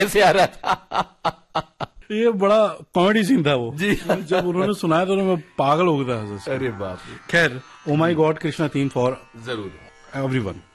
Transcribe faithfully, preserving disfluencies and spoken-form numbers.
कैसे आ रहा था। ये बड़ा कॉमेडी सीन था वो जी। जब उन्होंने सुनाया तो मैं पागल हो गया था। अरे बाप रे। खैर, ओ माई गॉड कृष्णा थीम फॉर जरूर एवरीवन।